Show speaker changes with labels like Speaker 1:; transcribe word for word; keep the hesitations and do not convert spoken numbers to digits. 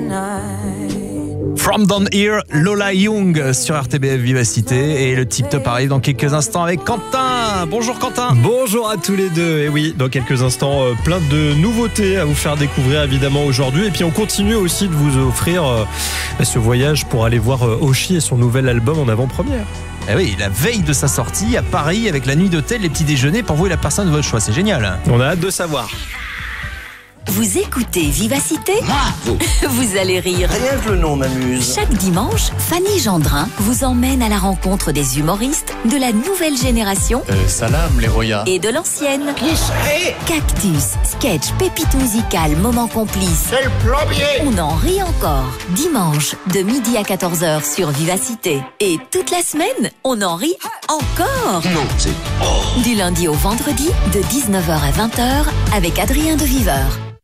Speaker 1: From Down Here, Lola Young sur R T B F Vivacité. Et le Tip Top arrive dans quelques instants avec Quentin. Bonjour Quentin.
Speaker 2: Bonjour à tous les deux. Et oui, dans quelques instants, euh, plein de nouveautés à vous faire découvrir évidemment aujourd'hui. Et puis on continue aussi de vous offrir euh, ce voyage pour aller voir euh, Oshi et son nouvel album en avant-première.
Speaker 1: Eh oui, la veille de sa sortie à Paris avec la nuit d'hôtel, les petits déjeuners pour vous et la personne de votre choix. C'est génial.
Speaker 2: On a hâte de savoir.
Speaker 3: Vous écoutez Vivacité ?
Speaker 4: Bravo.
Speaker 3: Vous allez rire.
Speaker 4: Rien que le nom m'amuse.
Speaker 3: Chaque dimanche, Fanny Gendrin vous emmène à la rencontre des humoristes de la nouvelle génération
Speaker 5: Euh, salam les Roya.
Speaker 3: et de l'ancienne.
Speaker 4: Qui serait?
Speaker 3: Cactus, sketch, pépite musicale, moment complice.
Speaker 4: C'est le plombier.
Speaker 3: On en rit encore. Dimanche, de midi à quatorze heures sur Vivacité. Et toute la semaine, on en rit encore.
Speaker 4: Non, c'est...
Speaker 3: Du lundi au vendredi, de dix-neuf heures à vingt heures, avec Adrien de Viveur.